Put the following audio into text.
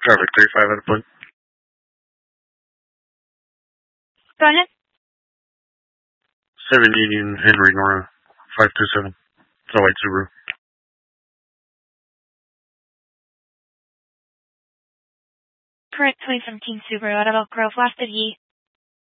Traffic 35 at a point. Go ahead. 7 Union Henry Nora 527. It's a white Subaru. Correct, 2017 Subaru out of Elk Grove, last of ye.